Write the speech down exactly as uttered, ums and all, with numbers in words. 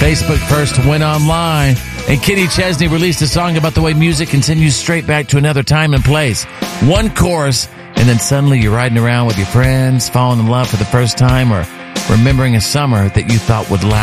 Facebook first went online. And Kenny Chesney released a song about the way music continues straight back to another time and place. One chorus, and then suddenly you're riding around with your friends, falling in love for the first time, or remembering a summer that you thought would last.